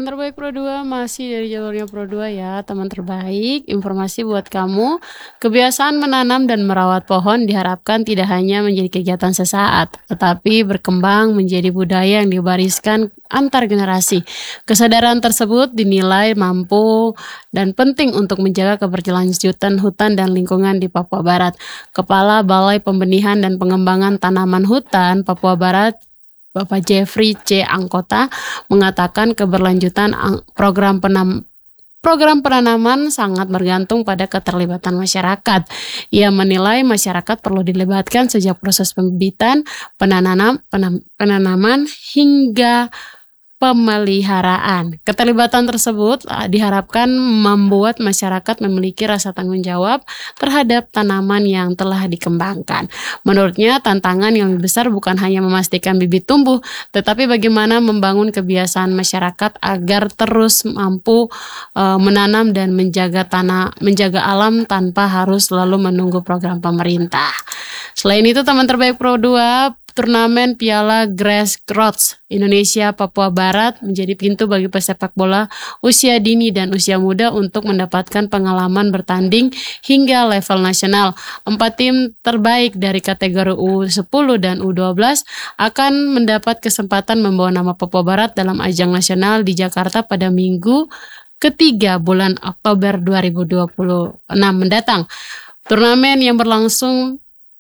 Teman terbaik Pro 2 masih dari jalurnya Pro 2 ya, teman terbaik. Informasi buat kamu, kebiasaan menanam dan merawat pohon diharapkan tidak hanya menjadi kegiatan sesaat, tetapi berkembang menjadi budaya yang diwariskan antar generasi. Kesadaran tersebut dinilai mampu dan penting untuk menjaga keberlanjutan hutan dan lingkungan di Papua Barat. Kepala Balai Pembenihan dan Pengembangan Tanaman Hutan Papua Barat, Bapak Jeffrey C. Angkota, mengatakan keberlanjutan program penanaman sangat bergantung pada keterlibatan masyarakat. Ia menilai masyarakat perlu dilibatkan sejak proses pembibitan, penanaman hingga pemeliharaan. Keterlibatan tersebut diharapkan membuat masyarakat memiliki rasa tanggung jawab terhadap tanaman yang telah dikembangkan. Menurutnya, tantangan yang lebih besar bukan hanya memastikan bibit tumbuh, tetapi bagaimana membangun kebiasaan masyarakat agar terus mampu menanam dan menjaga alam tanpa harus selalu menunggu program pemerintah. Selain itu, teman terbaik Pro 2, turnamen Piala Grassroots Indonesia Papua Barat menjadi pintu bagi pesepak bola usia dini dan usia muda untuk mendapatkan pengalaman bertanding hingga level nasional. 4 tim terbaik dari kategori U10 dan U12 akan mendapat kesempatan membawa nama Papua Barat dalam ajang nasional di Jakarta pada Minggu ketiga bulan Oktober 2026 mendatang. Turnamen yang berlangsung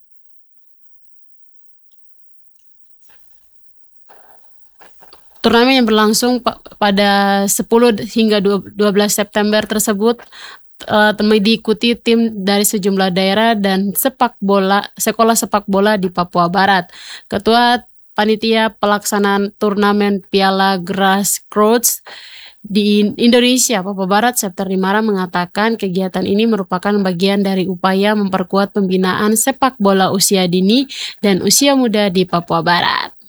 pada 10 hingga 12 September tersebut diikuti tim dari sejumlah daerah dan sekolah sepak bola di Papua Barat. Ketua Panitia Pelaksanaan Turnamen Piala Grassroots di Indonesia Papua Barat, Septer Rimara, mengatakan kegiatan ini merupakan bagian dari upaya memperkuat pembinaan sepak bola usia dini dan usia muda di Papua Barat.